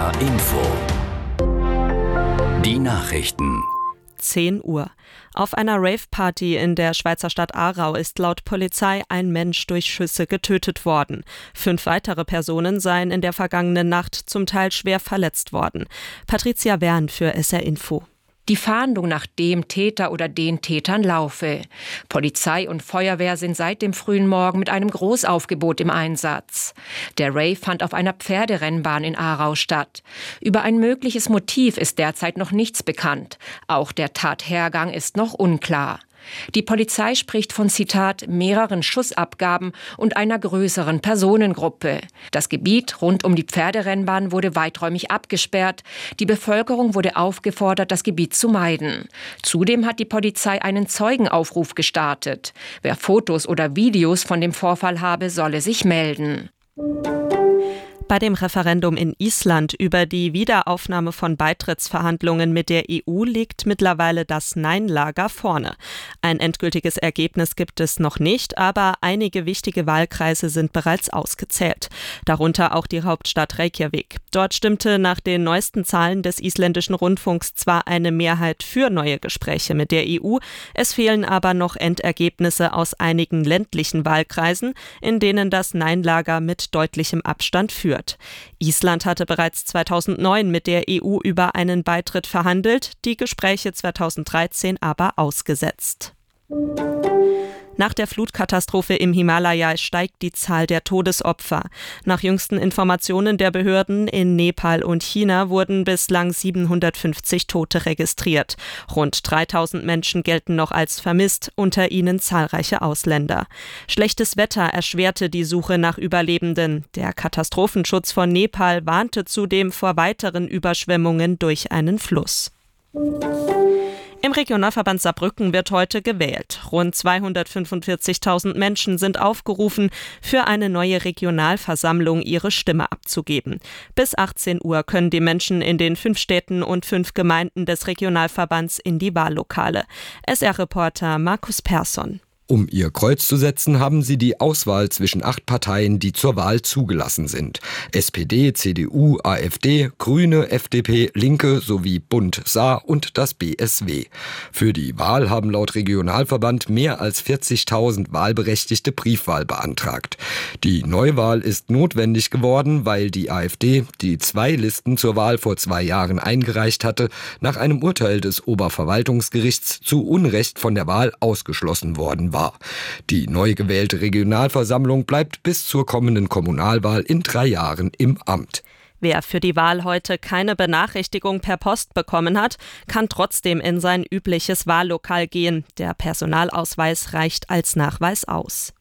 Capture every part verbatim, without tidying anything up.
R Info. Die Nachrichten. zehn Uhr. Auf einer Rave-Party in der Schweizer Stadt Aarau ist laut Polizei ein Mensch durch Schüsse getötet worden. Fünf weitere Personen seien in der vergangenen Nacht zum Teil schwer verletzt worden. Patricia Wern für S R Info. Die Fahndung nach dem Täter oder den Tätern laufe. Polizei und Feuerwehr sind seit dem frühen Morgen mit einem Großaufgebot im Einsatz. Der Rave fand auf einer Pferderennbahn in Aarau statt. Über ein mögliches Motiv ist derzeit noch nichts bekannt. Auch der Tathergang ist noch unklar. Die Polizei spricht von, Zitat, mehreren Schussabgaben und einer größeren Personengruppe. Das Gebiet rund um die Pferderennbahn wurde weiträumig abgesperrt. Die Bevölkerung wurde aufgefordert, das Gebiet zu meiden. Zudem hat die Polizei einen Zeugenaufruf gestartet. Wer Fotos oder Videos von dem Vorfall habe, solle sich melden. Bei dem Referendum in Island über die Wiederaufnahme von Beitrittsverhandlungen mit der E U liegt mittlerweile das Nein-Lager vorne. Ein endgültiges Ergebnis gibt es noch nicht, aber einige wichtige Wahlkreise sind bereits ausgezählt. Darunter auch die Hauptstadt Reykjavik. Dort stimmte nach den neuesten Zahlen des isländischen Rundfunks zwar eine Mehrheit für neue Gespräche mit der E U, es fehlen aber noch Endergebnisse aus einigen ländlichen Wahlkreisen, in denen das Nein-Lager mit deutlichem Abstand führt. Island hatte bereits zweitausendneun mit der E U über einen Beitritt verhandelt, die Gespräche zweitausenddreizehn aber ausgesetzt. Nach der Flutkatastrophe im Himalaya steigt die Zahl der Todesopfer. Nach jüngsten Informationen der Behörden in Nepal und China wurden bislang siebenhundertfünfzig Tote registriert. Rund dreitausend Menschen gelten noch als vermisst, unter ihnen zahlreiche Ausländer. Schlechtes Wetter erschwerte die Suche nach Überlebenden. Der Katastrophenschutz von Nepal warnte zudem vor weiteren Überschwemmungen durch einen Fluss. Im Regionalverband Saarbrücken wird heute gewählt. Rund zweihundertfünfundvierzigtausend Menschen sind aufgerufen, für eine neue Regionalversammlung ihre Stimme abzugeben. Bis achtzehn Uhr können die Menschen in den fünf Städten und fünf Gemeinden des Regionalverbands in die Wahllokale. S R-Reporter Markus Persson. Um ihr Kreuz zu setzen, haben sie die Auswahl zwischen acht Parteien, die zur Wahl zugelassen sind. S P D, C D U, AfD, Grüne, F D P, Linke sowie Bund, Saar und das B S W. Für die Wahl haben laut Regionalverband mehr als vierzigtausend Wahlberechtigte Briefwahl beantragt. Die Neuwahl ist notwendig geworden, weil die AfD, die zwei Listen zur Wahl vor zwei Jahren eingereicht hatte, nach einem Urteil des Oberverwaltungsgerichts zu Unrecht von der Wahl ausgeschlossen worden war. Die neu gewählte Regionalversammlung bleibt bis zur kommenden Kommunalwahl in drei Jahren im Amt. Wer für die Wahl heute keine Benachrichtigung per Post bekommen hat, kann trotzdem in sein übliches Wahllokal gehen. Der Personalausweis reicht als Nachweis aus.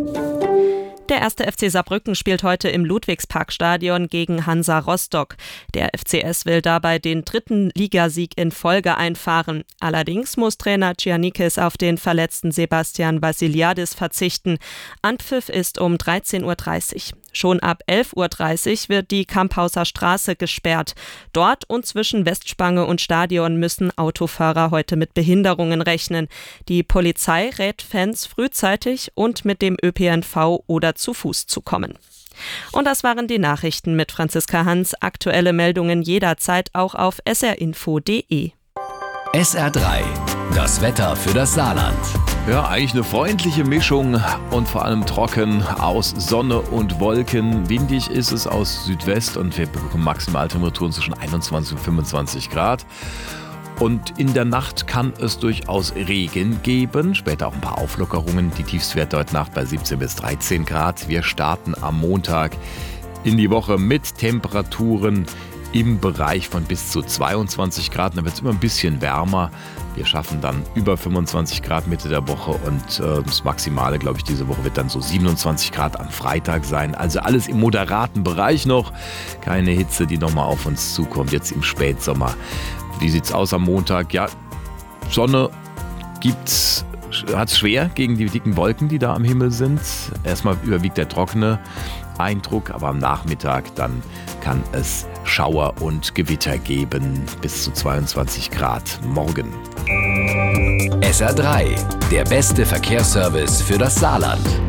Der erste F C Saarbrücken spielt heute im Ludwigsparkstadion gegen Hansa Rostock. Der F C S will dabei den dritten Ligasieg in Folge einfahren. Allerdings muss Trainer Giannikis auf den verletzten Sebastian Vassiliadis verzichten. Anpfiff ist um dreizehn Uhr dreißig. Schon ab elf Uhr dreißig wird die Kamphauser Straße gesperrt. Dort und zwischen Westspange und Stadion müssen Autofahrer heute mit Behinderungen rechnen. Die Polizei rät Fans frühzeitig und mit dem Ö P N V oder zu Fuß zu kommen. Und das waren die Nachrichten mit Franziska Hans. Aktuelle Meldungen jederzeit auch auf s r info punkt d e. S R drei, das Wetter für das Saarland. Ja, eigentlich eine freundliche Mischung und vor allem trocken aus Sonne und Wolken. Windig ist es aus Südwest und wir bekommen Maximaltemperaturen zwischen einundzwanzig und fünfundzwanzig Grad. Und in der Nacht kann es durchaus Regen geben, später auch ein paar Auflockerungen. Die Tiefstwerte heute Nacht bei siebzehn bis dreizehn Grad. Wir starten am Montag in die Woche mit Temperaturen im Bereich von bis zu zweiundzwanzig Grad. Da wird es immer ein bisschen wärmer. Wir schaffen dann über fünfundzwanzig Grad Mitte der Woche und äh, das Maximale, glaube ich, diese Woche wird dann so siebenundzwanzig Grad am Freitag sein. Also alles im moderaten Bereich noch. Keine Hitze, die nochmal auf uns zukommt, jetzt im Spätsommer. Wie sieht es aus am Montag? Ja, Sonne gibt's, hat es schwer gegen die dicken Wolken, die da am Himmel sind. Erstmal überwiegt der trockene Eindruck, aber am Nachmittag dann kann es Schauer und Gewitter geben, bis zu zweiundzwanzig Grad morgen. S R drei, der beste Verkehrsservice für das Saarland.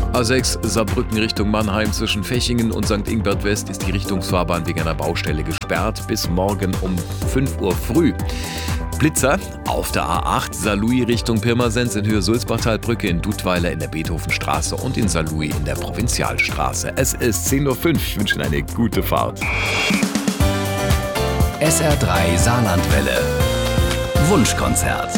A sechs Saarbrücken Richtung Mannheim zwischen Fechingen und Sankt Ingbert West ist die Richtungsfahrbahn wegen einer Baustelle gesperrt bis morgen um fünf Uhr früh. Blitzer auf der A acht Saarlouis Richtung Pirmasens in Höhe Sulzbachtalbrücke, in Dudweiler in der Beethovenstraße und in Saarlouis in der Provinzialstraße. Es ist zehn Uhr fünf. Ich wünsche Ihnen eine gute Fahrt. S R drei Saarlandwelle. Wunschkonzert.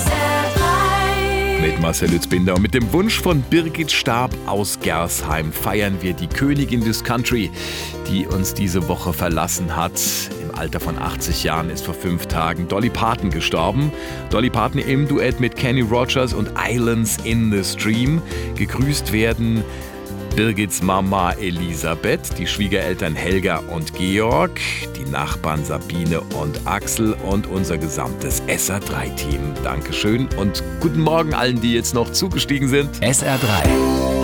Mit Marcel Lützbinder und mit dem Wunsch von Birgit Starb aus Gersheim feiern wir die Königin des Country, die uns diese Woche verlassen hat. Im Alter von achtzig Jahren ist vor fünf Tagen Dolly Parton gestorben. Dolly Parton im Duett mit Kenny Rogers und Islands in the Stream. Gegrüßt werden Birgits Mama Elisabeth, die Schwiegereltern Helga und Georg, die Nachbarn Sabine und Axel und unser gesamtes S R drei Team. Dankeschön und guten Morgen allen, die jetzt noch zugestiegen sind. S R drei